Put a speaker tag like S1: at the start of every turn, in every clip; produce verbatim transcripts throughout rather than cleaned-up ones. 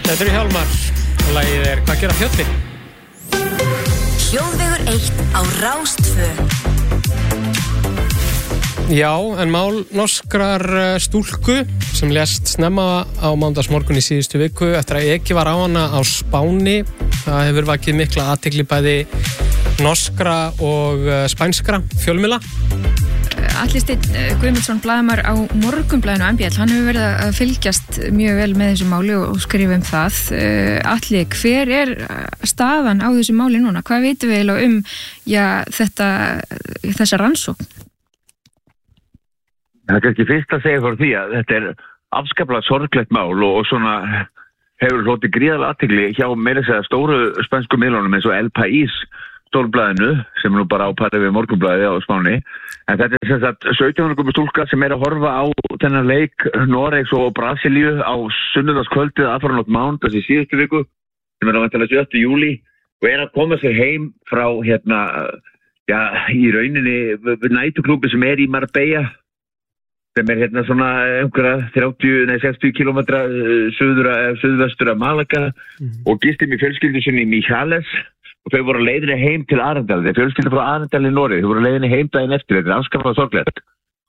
S1: Þetta eru Hjálmar og lagið er Hvað gera fjöllin?
S2: Hljóðvegur eitt á Rás tvö.
S1: Já, en mál norskrar stúlku sem lést snemma á mánudagsmorgun í síðustu viku eftir að ekið var á hana á Spáni. Það hefur vakið mikla athygli bæði norskra og spænskra fjölmiðla.
S3: Atli Steinn Guðmundsson, blaðamaður á Morgunblaðinu M B L, hann hefur verið að fylgjast mjög vel með þessu máli og skrifa um það. Atli, hver er staðan á þessu máli núna? Hvað veitum við eiginlega um já, þetta, þessa rannsókn?
S4: Það er kannski fyrst að segja fyrir því að þetta er afskaplega sorglegt mál og, og svona hefur hlotið gríðarlega athygli hjá meira að segja stóru spænsku miðlunum eins og El País stórblaðinu sem er nú bara á pari við Morgunblaðið á Spáni. En þetta er sem sagt sautján ára gömul stúlka sem er að horfa á þennan leik Noregs og Brasilíu á sunnudagskvöldið aðfaranótt mánudags í síðustu viku sem er á væntanlega sjötta júlí og er að koma sér heim frá hérna, já, í rauninni nætuklúbbi sem er í Marbella sem er hérna svona einhverja þrjátíu, nei sextíu kílómetra suður að suðvestur af Malaga mm. og gistum í fjölskyldu sinni í Michales og þau voru leiðinni heim til Arendal. Þeir fjölskyldu frá Arendal í Noregi, þau voru leiðinni heim daginn eftir, þetta er afskaplega sorglegt.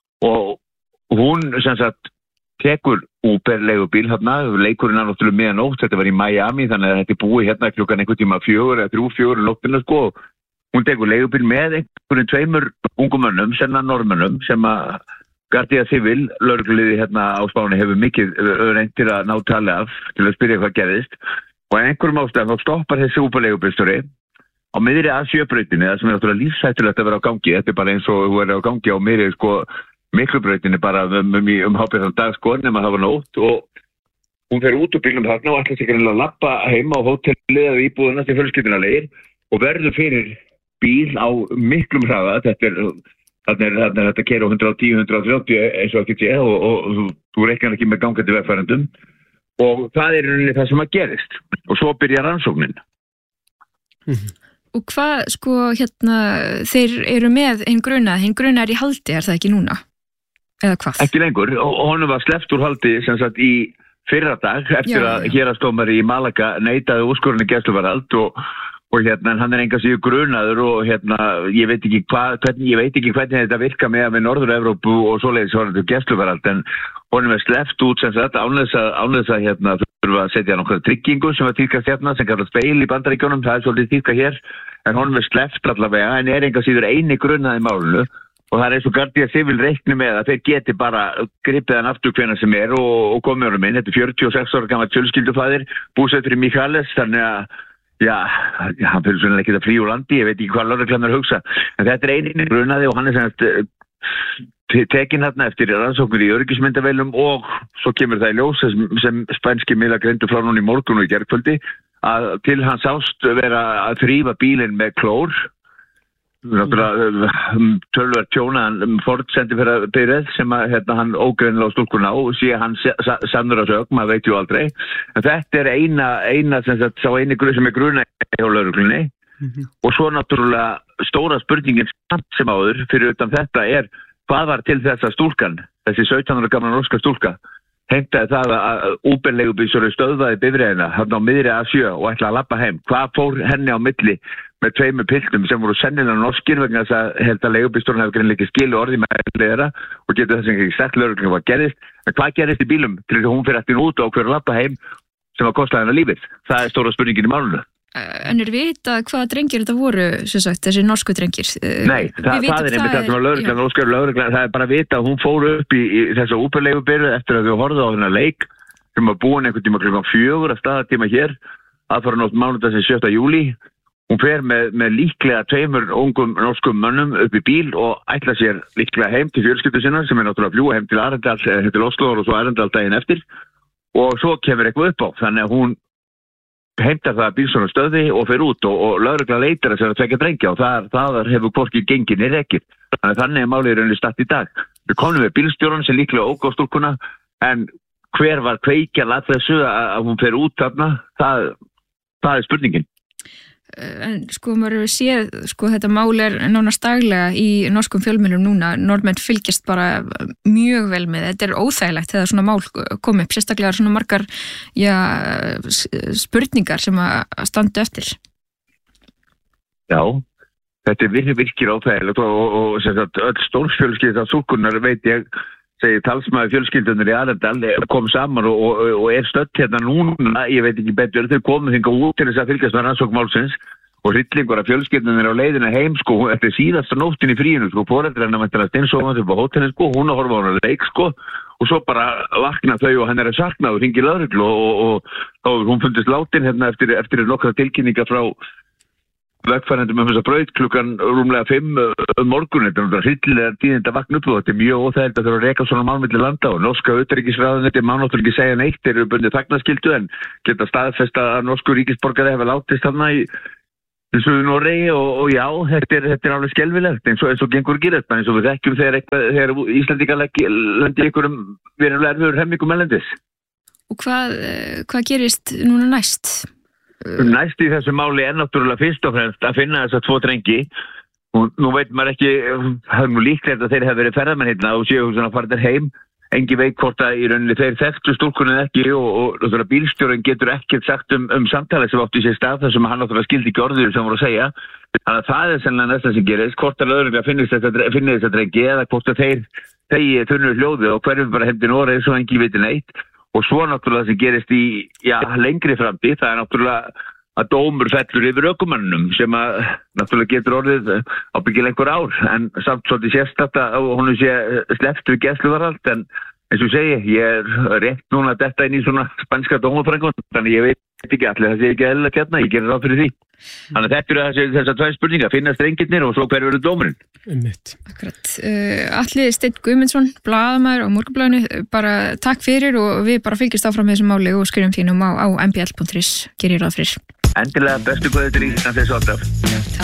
S4: Og hún sem sagt tekur Uber-leigubíl hérna, leikurinn er náttúrulega miðanótt, þetta var í Miami, þannig að þetta er búið hérna klukkan einhvern tíma fjögur eða þrjú fjögur nóttina sko. Hún tekur leigubíl með einhverjum tveimur ungum mönnum, senna normönnum, sem að Guardia Civil, lögregluliði hérna á Spáni hefur mikið reyndir að ná tali af til að spyrja hvað gerðist. Og einhverjum ástæðum þá stoppar þessi Uber-leigubílstjóri á miðri A sjö brautinni, það sem er náttúrulega lífshættulegt að vera á gangi. Þetta er bara eins og þú er á gangi á miðri sko Miklubrautinni bara um, um, um hábjörðan dag sko nema það var nótt og hún fer út úr bílnum þarna og ætlar sig að lappa heima á hótelið eða íbúðuna til fjölskyldunalegir og verður fyrir bíl á miklum hraða. Þetta er Þannig er, er þetta að keyra á hundrað og tíu, hundrað og þrjátíu eins og ekki sé og, og, og þú reiknar ekki með gangandi vegfarendum og það er rauninni það sem að gerist og svo byrja rannsóknin.
S3: Mm-hmm. Og hvað, sko, hérna, þeir eru með hinn grunað, hinn grunað er í haldi, er það ekki núna? Eða hvað?
S4: Ekki lengur og honum var sleppt úr haldi sem sagt í fyrra dag eftir Já, að héraðsdómari í Malaga neitaði úrskurðinni gæsluvarðhald og og hérna hann er enga síður grunaður og hérna ég veit ekki hvað hvernig ég veit ekki hvernig þetta virkar með með Norður-Evrópu og svoleiðis varðandi gæsluvarðhald en honum er sleppt út sem sagt án þess að án þess að hérna þurfa að setja nokkra tryggingu sem var tíðkast hérna sem kallast bail í Bandaríkjunum, það er svolítið tíðkað hér en honum er sleppt allavega en er enga síður eini grunaði í málinu og það er eins og Guardia Civil reikni með að þeir geti bara gripið hann aftur hvenær sem er og, og komið honum inn, þetta er fjörutíu og sex ára gamall fjölskyldufaðir búsettur í Michales þannig að Já, hann fyrir svona ekki það frí úr landi, ég veit ekki hvað lögreglan er að hugsa. En þetta er einin grunaði og hann er sem tekinn hérna eftir rannsóknir í öryggismyndavélum og svo kemur það í ljós sem, sem spænski miðlar greindu frá núna í morgun og í gærkvöldi að til hann sást vera að þrífa bílinn með klór. Náttúrulega tölver tjónaðan Ford sendi fyrir að byrjað sem að hérna, hann ógreinilega á stúlkuna og sé hann sannur á sög, maður veit ju aldrei. En þetta er eina, eina sem sagt, sá eini grunn sem er grunna hjá lögreglunni mm-hmm. og svo náttúrulega stóra spurningin sem áður fyrir utan þetta er hvað var til þess að stúlkan, þessi sautján ára gamla norska stúlka, heimtaði það að Uber-leigubílstjóri stöðvaði bifreiðina hann á miðri A sjö og ætlaði að labba heim. Hvað fór henni á milli með tveimur piltum sem voru sennilega norskir vegna þess að held að leigubílstjórinn hefði greinlega ekki skilu orði með þeirra og getur þess að ekki sagt lögreglunni hvað gerðist. En hvað gerðist í bílum til þess að hún fyrir eftir út og hver labba heim sem að kostaði hennar lífið? Það er stóra spurningin í málunu.
S3: En er vitað hvaða drengir þetta voru, sem sagt, þessi norsku drengir?
S4: Nei, það, það er einmitt það sem var lögreglan, norskar lögreglan, það er bara vita að hún fór upp í, í þessa Uber-leigubyrðu eftir að við horfðum á þennan leik sem var búin einhvern tíma klukkan fjögur að staðartíma hér, aðfaranótt mánudagsins sjötta júlí. Hún fer með, með líklega tveimur ungum norskum mönnum upp í bíl og ætla sér líklega heim til fjölskyldu sinna sem er náttúrulega að fljúga heim til Arendal, til Oslo og svo Arendal daginn eftir og svo kemur eitthvað upp á, þannig að hún heimtar það bílsson og stöði og fer út og, og lögregla leitar að sér að tvekja drengja og það, það hefur hvorki gengið niður ekkert. Þannig að þannig er málið rauninni statt í dag. Við komum við bílstjóran sem líklega ók á stúlkuna en hver var kveikjan að þessu að hún fer út þarna, það, það er spurningin.
S3: En sko, maður hefur séð, sko, þetta mál er nánast daglega í norskum fjölmiðlum núna. Norðmenn fylgjast bara mjög vel með. Þetta er óþægilegt þegar svona mál kom upp, sérstaklega svona margar já, spurningar sem að standa eftir.
S4: Já, þetta er virkir, virkir óþægilegt og, og, og sem sagt, öll stórfjölskylda stúlkunnar veit ég, segir talsmaður fjölskyldunar í Arendal kom saman og, og, og er stödd hérna núna, ég veit ekki betur, þau komum þingað út til þess að fylgjast með rannsókn málsins og hryllingur af fjölskyldunar á leiðina heim sko, eftir síðasta nóttin í fríinu sko, foreldranna mættir að steinsofandi upp á hótelin sko, hún að horfa á hana leik sko og svo bara vakna þau og hann er að sakna og hringir lögreglu og, og, og þá hún fundist látin hérna eftir, eftir nokkra tilkynningar frá vegfærendum um þessa braut klukkan rúmlega fimm um morgun. Þetta er hryllilega tíðind að vakna upp og þetta er mjög óþægilegt að þurfa að reka svona mál milli landa og norska utanríkisráðuneytið má náttúrulega ekki segja neitt, þeir eru bundið þagnarskyldu en geta staðfesta að norsku ríkisborgari hefur látist þarna í eins og í Noregi og, og já, þetta er, þetta er alveg skelfilegt eins og, eins og gengur gerist, eins og við þekkjum þegar, þegar Íslendingar lendir ykkur um verulega erfiður hemmingum erlendis.
S3: Og hvað, hvað gerist núna næst?
S4: Næst í þessu máli er náttúrulega fyrst og fremst að finna þessa tvo drengi og nú veit maður ekki, það er nú líklegt að þeir hafa verið ferðamenn hérna og séu svona farðir heim, engi veit hvort að í rauninni þeir þekktu stúlkunni ekki og, og, og bílstjórinn getur ekkert sagt um, um samtalið sem átti sér stað þar sem hann náttúrulega skildi ekki orðið sem voru að segja, þannig að það er sennilega næsta sem gerist, hvort að lögregla finnir þessa drengi eða hvort að þeir þegi þunnu hljóði og hverjum bara hefði Noregi svo engi viti neitt. Og svo náttúrulega sem gerist í já, lengri framtíð, það er náttúrulega að dómur fellur yfir ökumannum sem að náttúrulega getur orðið ábyggilega einhver ár, en samt svolítið sérstætt að hún sé sleppt við gæsluvarðhald, en eins og segi, ég er rétt núna að detta inn í svona spænska dómafrænkun, þannig ég veit ekki allir, það sé ekki eðlilega hérna, ég gerir ráð fyrir því. Þannig að þetta eru þessar tvær spurningar, finna strengirnir og svo hver verður dómurinn.
S3: Akkurat. Uh, Atli Steinn Guðmundsson, blaðamaður á Morgunblaðinu, bara takk fyrir og við bara fylgjast áfram með þessu máli og skrifum þínum á, á m b l punktur is. Gerir ráð fyrir.
S4: Endilega bestu kveðið til Ísland þessu alltaf.